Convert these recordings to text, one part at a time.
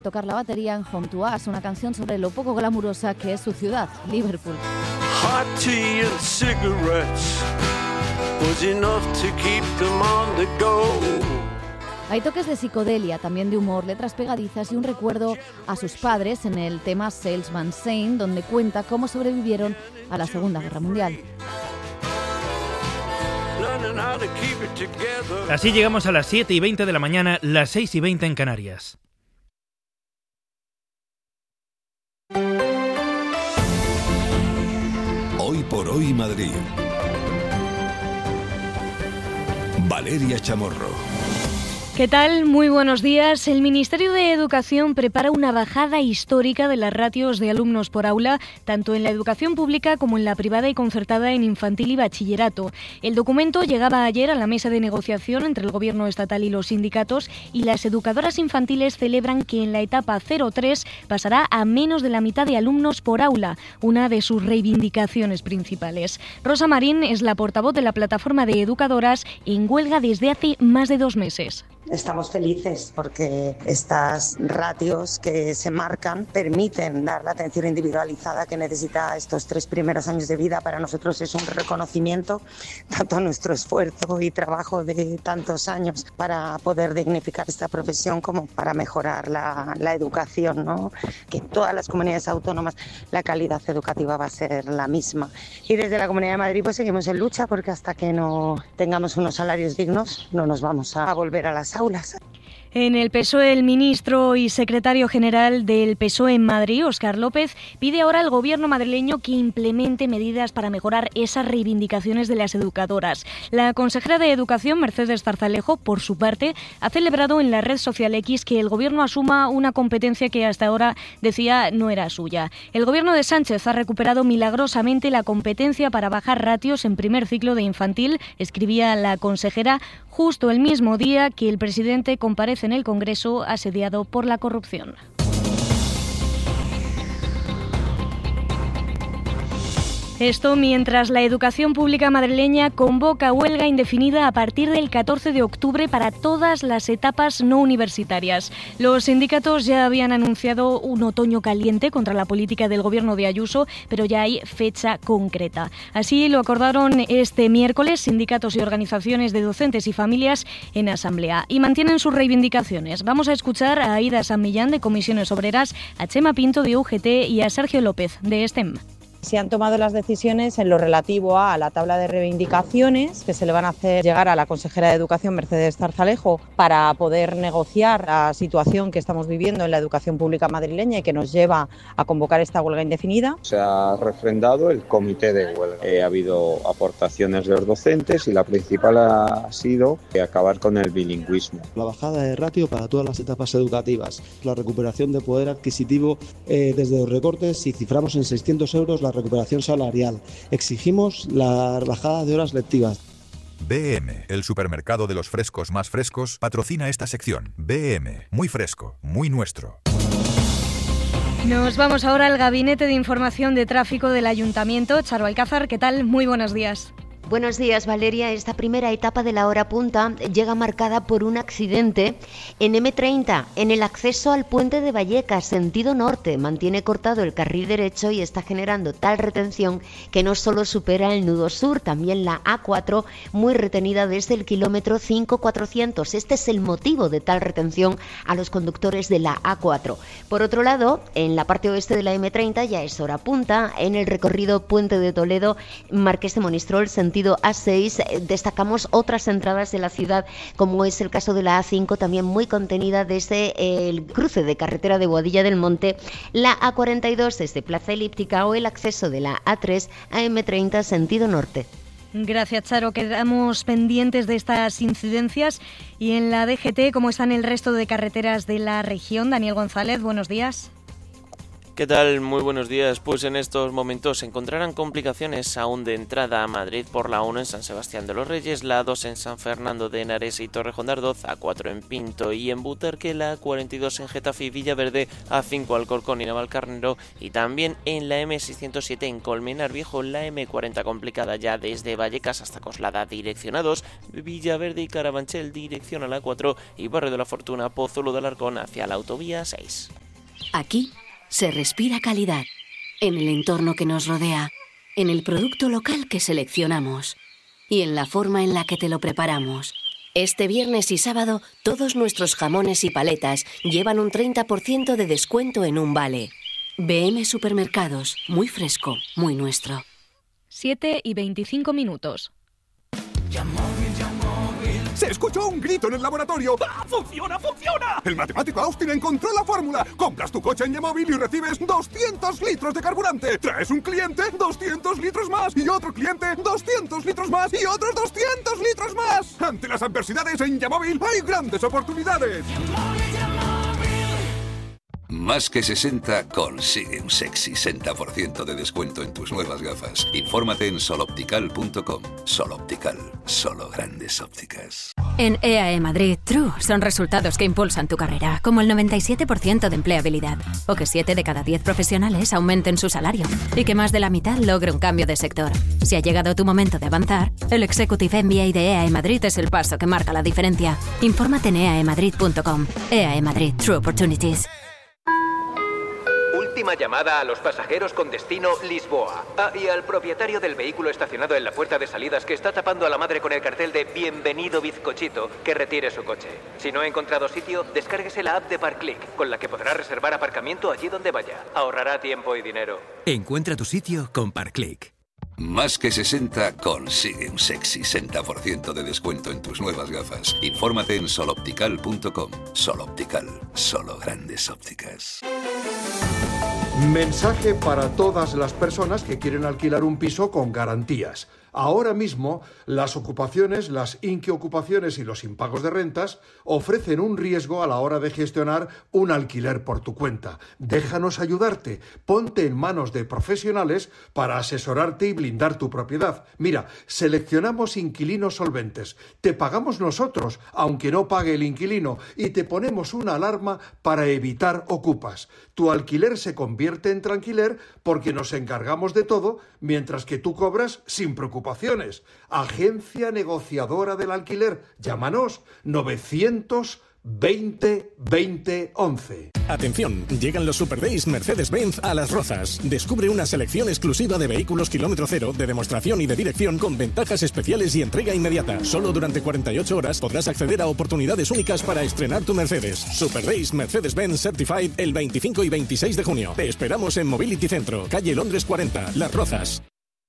tocar la batería en Home to Us, una canción sobre lo poco glamurosa que es su ciudad, Liverpool. Hot tea and cigarettes was enough to keep them on the go. Hay toques de psicodelia, también de humor, letras pegadizas y un recuerdo a sus padres en el tema Salesman Sane, donde cuenta cómo sobrevivieron a la Segunda Guerra Mundial. Así llegamos a las 7:20 de la mañana, las 6:20 en Canarias. Hoy por hoy Madrid. Valeria Chamorro. ¿Qué tal? Muy buenos días. El Ministerio de Educación prepara una bajada histórica de las ratios de alumnos por aula, tanto en la educación pública como en la privada y concertada en infantil y bachillerato. El documento llegaba ayer a la mesa de negociación entre el Gobierno estatal y los sindicatos, y las educadoras infantiles celebran que en la etapa 0-3 pasará a menos de la mitad de alumnos por aula, una de sus reivindicaciones principales. Rosa Marín es la portavoz de la plataforma de educadoras en huelga desde hace más de 2 meses. Estamos felices porque estas ratios que se marcan permiten dar la atención individualizada que necesita estos 3 primeros años de vida. Para nosotros es un reconocimiento tanto a nuestro esfuerzo y trabajo de tantos años para poder dignificar esta profesión como para mejorar la educación, ¿no? Que en todas las comunidades autónomas la calidad educativa va a ser la misma. Y desde la Comunidad de Madrid pues seguimos en lucha, porque hasta que no tengamos unos salarios dignos no nos vamos a volver a las aulas. En el PSOE, el ministro y secretario general del PSOE en Madrid, Óscar López, pide ahora al gobierno madrileño que implemente medidas para mejorar esas reivindicaciones de las educadoras. La consejera de Educación, Mercedes Zarzalejo, por su parte, ha celebrado en la red social X que el gobierno asuma una competencia que hasta ahora decía no era suya. El gobierno de Sánchez ha recuperado milagrosamente la competencia para bajar ratios en primer ciclo de infantil, escribía la consejera, justo el mismo día que el presidente comparece en el Congreso asediado por la corrupción. Esto mientras la educación pública madrileña convoca huelga indefinida a partir del 14 de octubre para todas las etapas no universitarias. Los sindicatos ya habían anunciado un otoño caliente contra la política del gobierno de Ayuso, pero ya hay fecha concreta. Así lo acordaron este miércoles sindicatos y organizaciones de docentes y familias en asamblea y mantienen sus reivindicaciones. Vamos a escuchar a Aida San Millán de Comisiones Obreras, a Chema Pinto de UGT y a Sergio López de STEM. Se han tomado las decisiones en lo relativo a la tabla de reivindicaciones que se le van a hacer llegar a la consejera de Educación, Mercedes Zarzalejo, para poder negociar la situación que estamos viviendo en la educación pública madrileña y que nos lleva a convocar esta huelga indefinida. Se ha refrendado el comité de huelga. Ha habido aportaciones de los docentes y la principal ha sido acabar con el bilingüismo. La bajada de ratio para todas las etapas educativas, la recuperación de poder adquisitivo desde los recortes, si ciframos en 600 euros la recuperación salarial. Exigimos la bajada de horas lectivas. BM, el supermercado de los frescos más frescos, patrocina esta sección. BM, muy fresco, muy nuestro. Nos vamos ahora al Gabinete de Información de Tráfico del Ayuntamiento. Charo Alcázar, ¿qué tal? Muy buenos días. Buenos días, Valeria. Esta primera etapa de la hora punta llega marcada por un accidente en M30, en el acceso al puente de Vallecas, sentido norte. Mantiene cortado el carril derecho y está generando tal retención que no solo supera el nudo sur, también la A4, muy retenida desde el kilómetro 5400. Este es el motivo de tal retención a los conductores de la A4. Por otro lado, en la parte oeste de la M30 ya es hora punta, en el recorrido Puente de Toledo, Marqués de Monistrol, sentido A6, destacamos otras entradas de la ciudad, como es el caso de la A5, también muy contenida desde el cruce de carretera de Boadilla del Monte, la A42 desde Plaza Elíptica o el acceso de la A3 a M30 sentido norte. Gracias, Charo. Quedamos pendientes de estas incidencias. Y en la DGT, ¿cómo están el resto de carreteras de la región? Daniel González, buenos días. ¿Qué tal? Muy buenos días. Pues en estos momentos se encontrarán complicaciones aún de entrada a Madrid por la 1 en San Sebastián de los Reyes, la 2 en San Fernando de Henares y Torrejón de Ardoz, A4 en Pinto y en Butarque, la 42 en Getafe y Villaverde, A5 Alcorcón y Navalcarnero y también en la M607 en Colmenar Viejo, la M40 complicada ya desde Vallecas hasta Coslada dirección A2, Villaverde y Carabanchel dirección a la 4 y Barrio de la Fortuna, Pozuelo de Alarcón hacia la autovía 6. Aquí se respira calidad, en el entorno que nos rodea, en el producto local que seleccionamos y en la forma en la que te lo preparamos. Este viernes y sábado, todos nuestros jamones y paletas llevan un 30% de descuento en un vale. BM Supermercados, muy fresco, muy nuestro. 7:25. ¡Se escuchó un grito en el laboratorio! ¡Ah, funciona, funciona! El matemático Austin encontró la fórmula. Compras tu coche en Yamóvil y recibes 200 litros de carburante. Traes un cliente, 200 litros más. Y otro cliente, 200 litros más. Y otros 200 litros más. Ante las adversidades en Yamóvil hay grandes oportunidades. Más que 60 consigue un sexy 60% de descuento en tus nuevas gafas. Infórmate en soloptical.com. Soloptical, solo grandes ópticas. En EAE Madrid, True son resultados que impulsan tu carrera, como el 97% de empleabilidad, o que 7 de cada 10 profesionales aumenten su salario, y que más de la mitad logre un cambio de sector. Si ha llegado tu momento de avanzar, el Executive MBA de EAE Madrid es el paso que marca la diferencia. Infórmate en eaemadrid.com. EAE Madrid, True Opportunities. Última llamada a los pasajeros con destino Lisboa. Ah, y al propietario del vehículo estacionado en la puerta de salidas que está tapando a la madre con el cartel de Bienvenido Bizcochito, que retire su coche. Si no ha encontrado sitio, descárguese la app de Parkclick, con la que podrá reservar aparcamiento allí donde vaya. Ahorrará tiempo y dinero. Encuentra tu sitio con Parkclick. Más que 60 consigue un sexy 60% de descuento en tus nuevas gafas. Infórmate en soloptical.com. Soloptical, solo grandes ópticas. Mensaje para todas las personas que quieren alquilar un piso con garantías. Ahora mismo, las ocupaciones, las inquiocupaciones y los impagos de rentas ofrecen un riesgo a la hora de gestionar un alquiler por tu cuenta. Déjanos ayudarte. Ponte en manos de profesionales para asesorarte y blindar tu propiedad. Mira, seleccionamos inquilinos solventes. Te pagamos nosotros, aunque no pague el inquilino, y te ponemos una alarma para evitar ocupas. Tu alquiler se convierte en tranquiler porque nos encargamos de todo, mientras que tú cobras sin preocupaciones. Agencia negociadora del alquiler. Llámanos 920 20 11. Atención, llegan los Super Days Mercedes-Benz a Las Rozas. Descubre una selección exclusiva de vehículos kilómetro cero, de demostración y de dirección con ventajas especiales y entrega inmediata. Solo durante 48 horas podrás acceder a oportunidades únicas para estrenar tu Mercedes. Super Days Mercedes-Benz Certified el 25 y 26 de junio. Te esperamos en Mobility Centro, calle Londres 40, Las Rozas.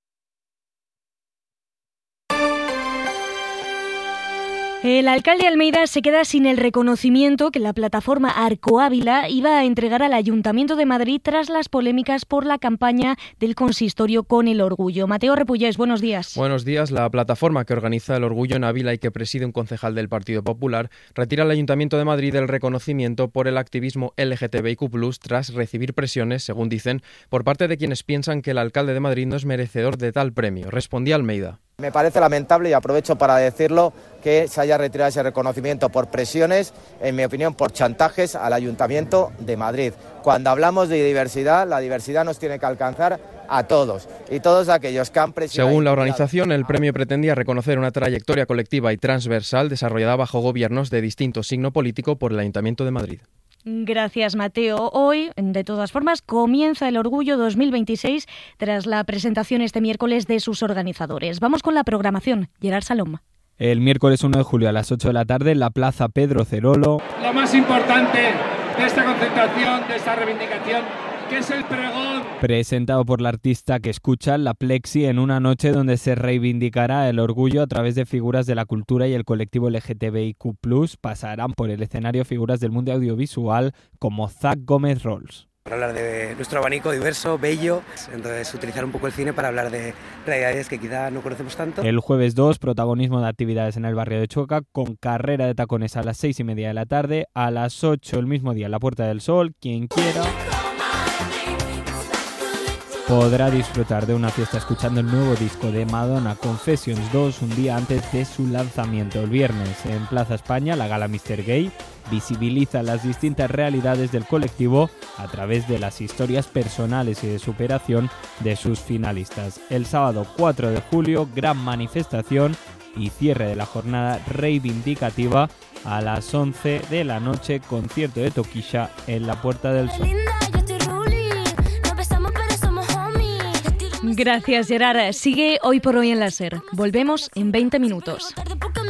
El alcalde Almeida se queda sin el reconocimiento que la plataforma Arco Ávila iba a entregar al Ayuntamiento de Madrid tras las polémicas por la campaña del consistorio con el orgullo. Mateo Repullés, buenos días. Buenos días. La plataforma que organiza el orgullo en Ávila y que preside un concejal del Partido Popular retira al Ayuntamiento de Madrid el reconocimiento por el activismo LGTBIQ+, tras recibir presiones, según dicen, por parte de quienes piensan que el alcalde de Madrid no es merecedor de tal premio. Respondía Almeida. Me parece lamentable, y aprovecho para decirlo, que se haya retirado ese reconocimiento por presiones, en mi opinión, por chantajes al Ayuntamiento de Madrid. Cuando hablamos de diversidad, la diversidad nos tiene que alcanzar a todos y todos aquellos que han presionado. Según la organización, el premio pretendía reconocer una trayectoria colectiva y transversal desarrollada bajo gobiernos de distinto signo político por el Ayuntamiento de Madrid. Gracias, Mateo. Hoy, de todas formas, comienza el Orgullo 2026 tras la presentación este miércoles de sus organizadores. Vamos con la programación. Gerard Salom. El miércoles 1 de julio a las 8 de la tarde en la Plaza Pedro Cerolo. Lo más importante de esta concentración, de esta reivindicación, que es el pregón. Presentado por la artista que escucha, La Plexi, en una noche donde se reivindicará el orgullo a través de figuras de la cultura y el colectivo LGTBIQ+. Pasarán por el escenario figuras del mundo audiovisual como Zach Gómez Rolls. Para hablar de nuestro abanico diverso, bello, entonces utilizar un poco el cine para hablar de realidades que quizá no conocemos tanto. El jueves 2, protagonismo de actividades en el barrio de Chueca, con carrera de tacones a las 6:30 de la tarde, a las 8 el mismo día en la Puerta del Sol, quien quiera. podrá disfrutar de una fiesta escuchando el nuevo disco de Madonna, Confessions 2, un día antes de su lanzamiento. El viernes, en Plaza España, la gala Mr. Gay visibiliza las distintas realidades del colectivo a través de las historias personales y de superación de sus finalistas. El sábado 4 de julio, gran manifestación y cierre de la jornada reivindicativa a las 11 de la noche, concierto de Toquilla en la Puerta del Sol. Gracias, Gerard. Sigue Hoy por Hoy en la SER. Volvemos en 20 minutos.